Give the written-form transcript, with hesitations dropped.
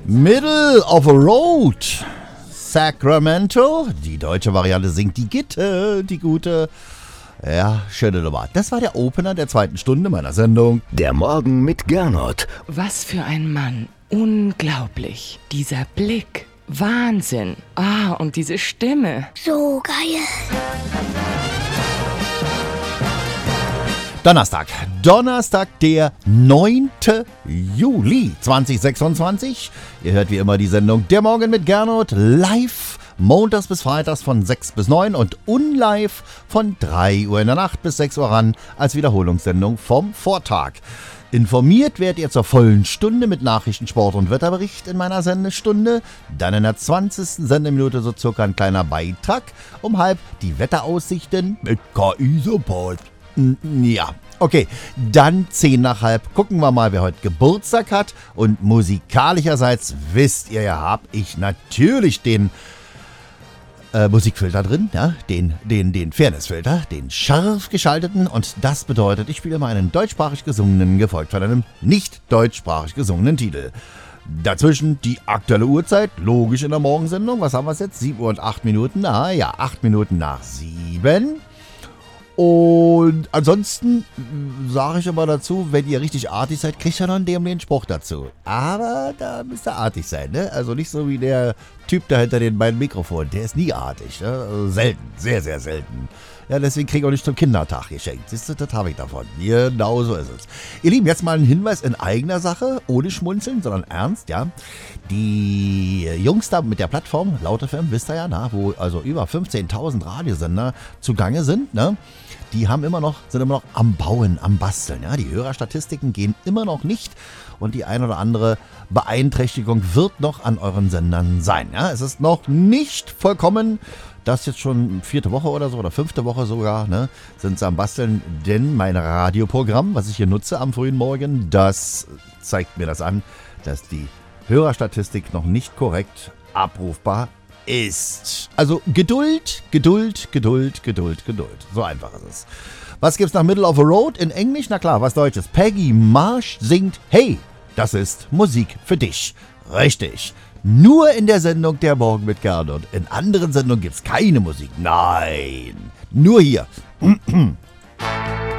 Middle of a Road, Sacramento. Die deutsche Variante singt die Gitte, die gute. Ja, schöne Nummer. Das war der Opener der zweiten Stunde meiner Sendung. Der Morgen mit Gernot. Was für ein Mann. Unglaublich. Dieser Blick. Wahnsinn. Und diese Stimme. So geil. Donnerstag, der 9. Juli 2026. Ihr hört wie immer die Sendung Der Morgen mit Gernot live montags bis freitags von 6 bis 9 und unlive von 3 Uhr in der Nacht bis 6 Uhr ran als Wiederholungssendung vom Vortag. Informiert werdet ihr zur vollen Stunde mit Nachrichten, Sport und Wetterbericht in meiner Sendestunde. Dann in der 20. Sendeminute so circa ein kleiner Beitrag. Um halb die Wetteraussichten mit KI-Support. Ja, okay, dann 10 nach halb gucken wir mal, wer heute Geburtstag hat. Und musikalischerseits, wisst ihr ja, habe ich natürlich den Musikfilter drin, ja, den Fairnessfilter, den scharf geschalteten. Und das bedeutet, ich spiele mal einen deutschsprachig gesungenen, gefolgt von einem nicht deutschsprachig gesungenen Titel. Dazwischen die aktuelle Uhrzeit, logisch in der Morgensendung. Was haben wir jetzt? 7 Uhr und 8 Minuten. 8 Minuten nach 7. Und ansonsten sage ich immer dazu, wenn ihr richtig artig seid, kriegt ihr noch den Spruch dazu. Aber da müsst ihr artig sein, ne? Also nicht so wie der Typ da hinter den beiden Mikrofonen. Der ist nie artig, ne? Also selten, sehr, sehr selten. Ja, deswegen kriege ich auch nicht zum Kindertag geschenkt. Siehst du, das habe ich davon. Genau so ist es. Ihr Lieben, jetzt mal ein Hinweis in eigener Sache, ohne Schmunzeln, sondern ernst, ja. Die Jungs da mit der Plattform, Laut FM, wisst ihr ja, wo also über 15.000 Radiosender zugange sind, ne? Die sind immer noch am Bauen, am Basteln. Ja? Die Hörerstatistiken gehen immer noch nicht und die ein oder andere Beeinträchtigung wird noch an euren Sendern sein. Ja? Es ist noch nicht vollkommen, das jetzt schon 4. Woche oder so oder 5. Woche sogar, ne? Sind sie am Basteln, denn mein Radioprogramm, was ich hier nutze am frühen Morgen, das zeigt mir das an, dass die Hörerstatistik noch nicht korrekt abrufbar ist. Also Geduld. So einfach ist es. Was gibt's nach Middle of a Road in Englisch? Na klar, was Deutsches. Peggy Marsh singt Hey, das ist Musik für dich. Richtig. Nur in der Sendung Der Morgen mit Gernot. In anderen Sendungen gibt's keine Musik. Nein. Nur hier.